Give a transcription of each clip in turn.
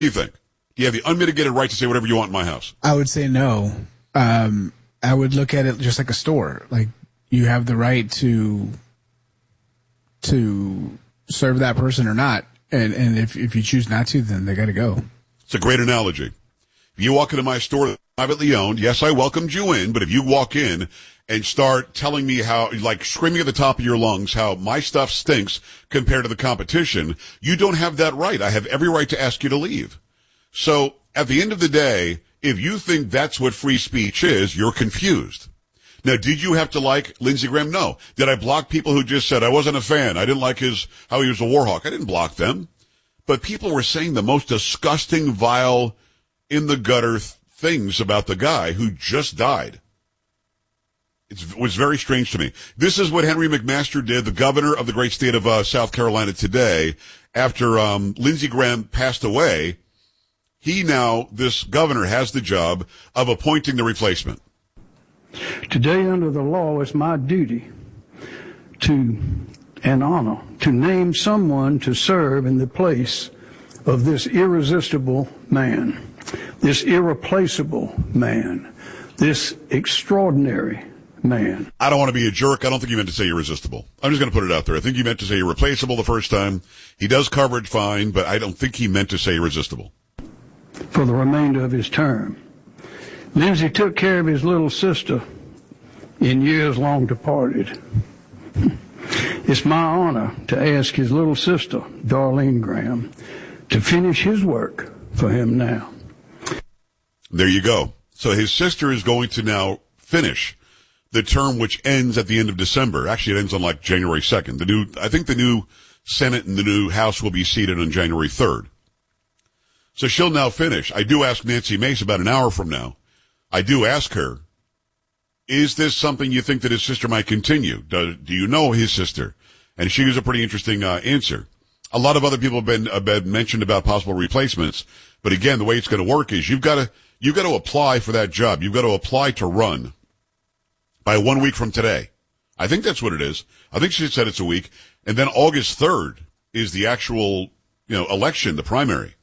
do you think? Do you have the unmitigated right to say whatever you want in my house? I would say no. I would look at it just like a store. Like, you have the right to serve that person or not. And if you choose not to, then they got to go. It's a great analogy. If you walk into my store that's privately owned, yes, I welcomed you in, but if you walk in and start telling me how, like screaming at the top of your lungs, how my stuff stinks compared to the competition, you don't have that right. I have every right to ask you to leave. So at the end of the day, if you think that's what free speech is, you're confused. Now, did you have to like Lindsey Graham? No. Did I block people who just said I wasn't a fan? I didn't like how he was a war hawk. I didn't block them. But people were saying the most disgusting, vile, in the gutter things about the guy who just died. It was very strange to me. This is what Henry McMaster did, the governor of the great state of South Carolina today, after Lindsey Graham passed away. This governor has the job of appointing the replacement. Today, under the law, it's my duty and honor to name someone to serve in the place of this irresistible man, this irreplaceable man, this extraordinary man. I don't want to be a jerk. I don't think you meant to say irresistible. I'm just going to put it out there. I think you meant to say irreplaceable the first time. He does coverage fine, but I don't think he meant to say irresistible. For the remainder of his term. Lindsey took care of his little sister in years long departed. It's my honor to ask his little sister, Darlene Graham, to finish his work for him now. There you go. So his sister is going to now finish the term, which ends at the end of December. Actually, it ends on like January 2nd. I think the new Senate and the new House will be seated on January 3rd. So she'll now finish. I do ask Nancy Mace about an hour from now. I do ask her, is this something you think that his sister might continue? Do you know his sister? And she gives a pretty interesting answer. A lot of other people have been mentioned about possible replacements. But again, the way it's going to work is you've got to apply for that job. You've got to apply to run by 1 week from today. I think that's what it is. I think she said it's a week. And then August 3rd is the actual, election, the primary.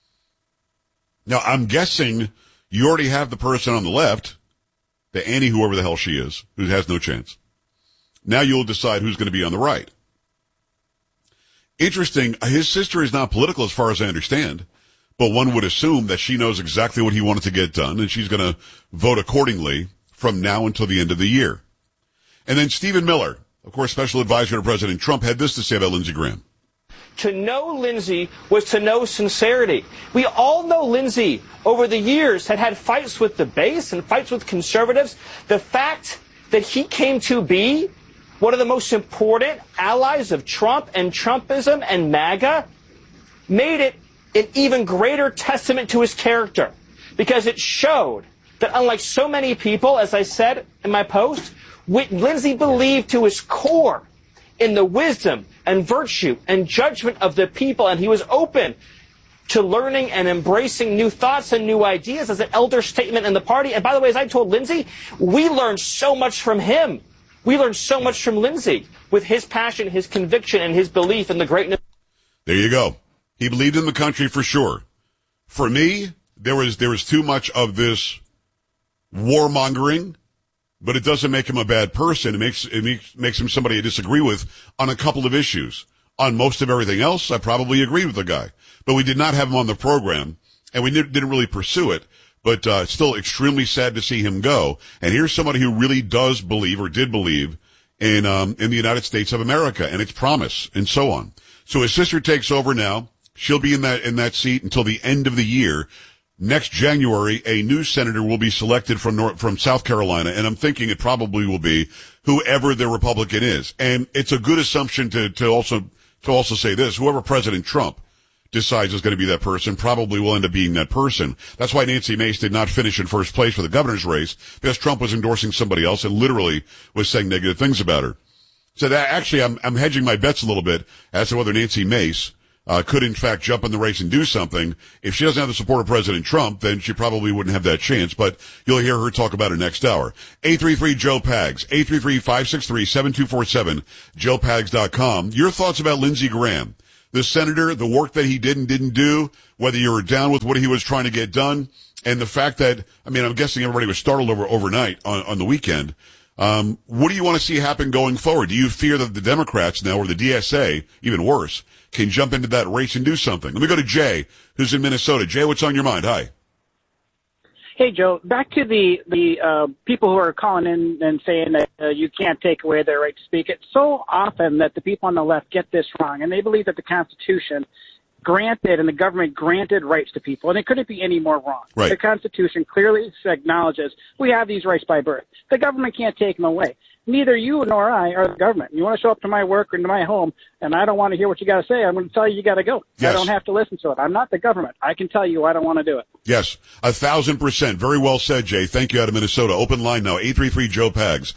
Now, I'm guessing you already have the person on the left, the Annie, whoever the hell she is, who has no chance. Now you'll decide who's going to be on the right. Interesting, his sister is not political as far as I understand, but one would assume that she knows exactly what he wanted to get done, and she's going to vote accordingly from now until the end of the year. And then Stephen Miller, of course, special advisor to President Trump, had this to say about Lindsey Graham. To know Lindsey was to know sincerity. We all know Lindsey over the years had fights with the base and fights with conservatives. The fact that he came to be one of the most important allies of Trump and Trumpism and MAGA made it an even greater testament to his character, because it showed that unlike so many people, as I said in my post, Lindsey believed to his core in the wisdom and virtue and judgment of the people, and he was open to learning and embracing new thoughts and new ideas as an elder statement in the party. And by the way, as I told Lindsey, we learned so much from him. We learned so much from Lindsey with his passion, his conviction, and his belief in the greatness. There you go. He believed in the country for sure. For me, there was too much of this warmongering, but it doesn't make him a bad person. It makes him somebody I disagree with on a couple of issues. On most of everything else, I probably agree with the guy. But we did not have him on the program, and we didn't really pursue it. But it's still extremely sad to see him go. And here's somebody who really does believe, or did believe, in the United States of America and its promise and so on. So his sister takes over now. She'll be in that seat until the end of the year. Next January, a new senator will be selected from South Carolina, and I'm thinking it probably will be whoever the Republican is. And it's a good assumption to also say this: whoever President Trump decides is going to be that person probably will end up being that person. That's why Nancy Mace did not finish in first place for the governor's race, because Trump was endorsing somebody else and literally was saying negative things about her. So that actually, I'm hedging my bets a little bit as to whether Nancy Mace could in fact jump in the race and do something. If she doesn't have the support of President Trump, then she probably wouldn't have that chance, but you'll hear her talk about it next hour. 833-JOE-PAGS, 833-563-7247, joepags.com. Your thoughts about Lindsey Graham. the senator, the work that he did and didn't do, whether you were down with what he was trying to get done, and the fact that, I mean, I'm guessing everybody was startled overnight on the weekend. What do you want to see happen going forward? Do you fear that the Democrats now, or the DSA, even worse, can jump into that race and do something? Let me go to Jay, who's in Minnesota. Jay, what's on your mind? Hi. Hey, Joe, back to the people who are calling in and saying that you can't take away their right to speak. It's so often that the people on the left get this wrong, and they believe that the Constitution granted and the government granted rights to people, and it couldn't be any more wrong. Right. The Constitution clearly acknowledges we have these rights by birth. The government can't take them away. Neither you nor I are the government. You want to show up to my work or to my home, and I don't want to hear what you got to say, I'm going to tell you got to go. Yes. I don't have to listen to it. I'm not the government. I can tell you I don't want to do it. Yes, 1,000%. Very well said, Jay. Thank you out of Minnesota. Open line now, 833-JOE-PAGS,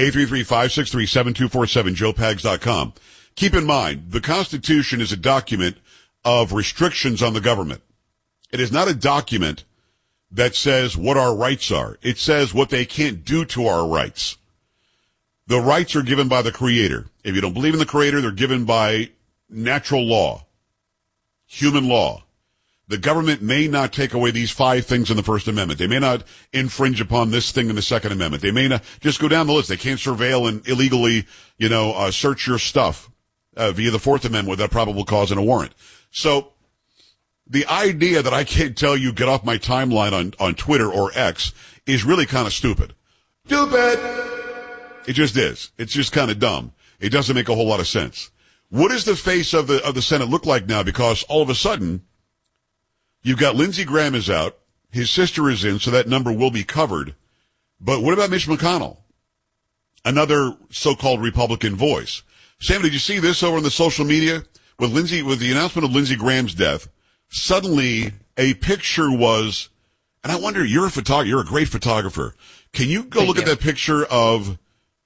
833-563-7247, joepags.com. Keep in mind, the Constitution is a document of restrictions on the government. It is not a document that says what our rights are. It says what they can't do to our rights. The rights are given by the Creator. If you don't believe in the Creator, they're given by natural law, human law. The government may not take away these 5 things in the First Amendment. They may not infringe upon this thing in the Second Amendment. They may not just go down the list. They can't surveil and illegally, search your stuff via the Fourth Amendment without probable cause and a warrant. So the idea that I can't tell you get off my timeline on Twitter or X is really kind of stupid. Stupid! It just is. It's just kind of dumb. It doesn't make a whole lot of sense. What does the face of the Senate look like now? Because all of a sudden, you've got Lindsey Graham is out. His sister is in, so that number will be covered. But what about Mitch McConnell? Another so-called Republican voice. Sam, did you see this over on the social media? With the announcement of Lindsey Graham's death, suddenly a picture was, and I wonder, you're a great photographer. Can you go look at that picture of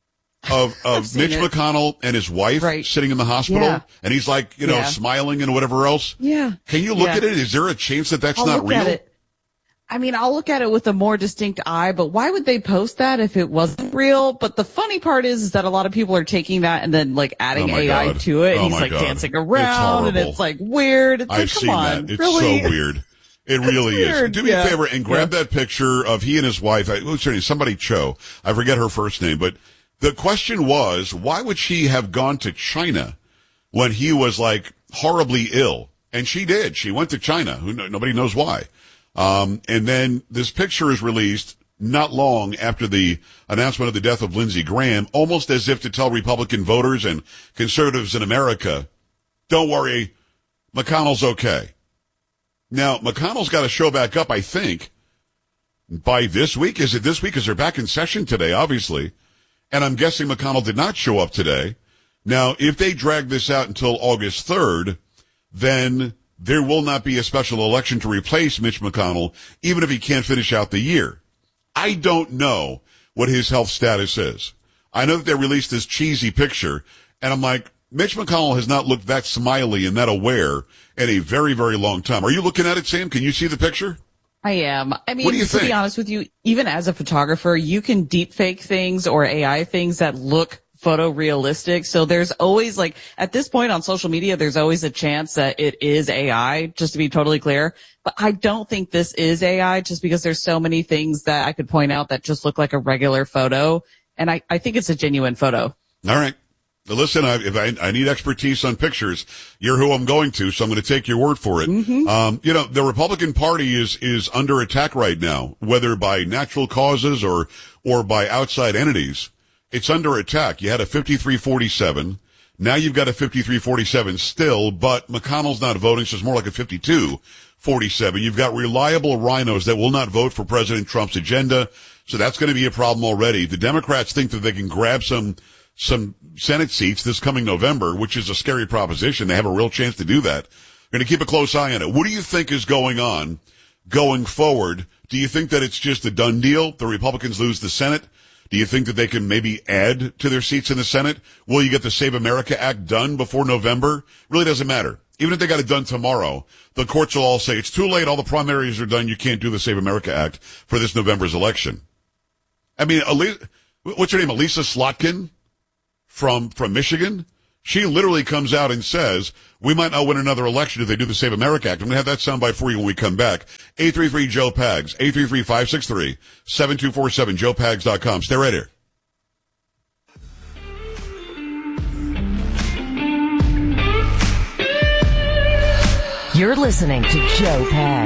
Mitch McConnell and his wife sitting in the hospital, and he's like, smiling and whatever else? Yeah. Can you look at it? Is there a chance that that's not real? At it. I mean, I'll look at it with a more distinct eye, but why would they post that if it wasn't real? But the funny part is that a lot of people are taking that and then adding AI to it. He's dancing around and it's weird. It's I've seen that. It's really? So weird. It really is. Do me a favor and grab that picture of he and his wife. What's her name? Somebody Cho. I forget her first name, but the question was, why would she have gone to China when he was horribly ill? And she did. She went to China. Nobody knows why. And then this picture is released not long after the announcement of the death of Lindsey Graham, almost as if to tell Republican voters and conservatives in America, don't worry, McConnell's okay. Now, McConnell's got to show back up, I think, by this week. Is it this week? Because they're back in session today, obviously. And I'm guessing McConnell did not show up today. Now, if they drag this out until August 3rd, then there will not be a special election to replace Mitch McConnell, even if he can't finish out the year. I don't know what his health status is. I know that they released this cheesy picture, and I'm like, Mitch McConnell has not looked that smiley and that aware in a very, very long time. Are you looking at it, Sam? Can you see the picture? I am. I mean, what do you to think? Be honest with you, even as a photographer, you can deep fake things or AI things that look photorealistic. So there's always at this point on social media, there's always a chance that it is AI, just to be totally clear. But I don't think this is AI just because there's so many things that I could point out that just look like a regular photo. And I think it's a genuine photo. All right. Now listen, if I need expertise on pictures, you're who I'm going to, so I'm going to take your word for it. Mm-hmm. The Republican Party is under attack right now, whether by natural causes or by outside entities. It's under attack. You had a 53-47. Now you've got a 53-47 still, but McConnell's not voting, so it's more like a 52-47. You've got reliable rhinos that will not vote for President Trump's agenda, so that's going to be a problem already. The Democrats think that they can grab some Senate seats this coming November, which is a scary proposition. They have a real chance to do that. We're going to keep a close eye on it. What do you think is going on going forward? Do you think that it's just a done deal? The Republicans lose the Senate? Do you think that they can maybe add to their seats in the Senate? Will you get the Save America Act done before November? Really doesn't matter. Even if they got it done tomorrow, the courts will all say it's too late. All the primaries are done. You can't do the Save America Act for this November's election. I mean, what's her name? Elisa Slotkin from Michigan. She literally comes out and says, we might not win another election if they do the Save America Act. I'm going to have that soundbite for you when we come back. 833-JOE-PAGS, 833-563-7247, joepags.com. Stay right here. You're listening to Joe Pags.